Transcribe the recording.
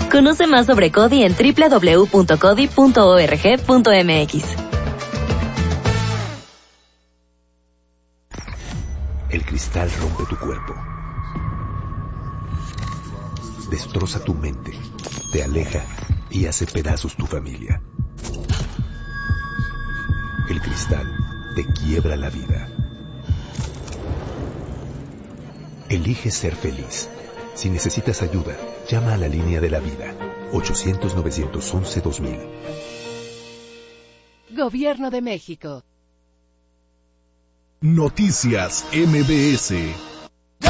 Conoce más sobre CODI en www.codi.org.mx. El cristal rompe tu cuerpo, destroza tu mente, te aleja y hace pedazos tu familia. El cristal te quiebra la vida. Elige ser feliz. Si necesitas ayuda, llama a la línea de la vida, 800-911-2000. Gobierno de México. Noticias MBS.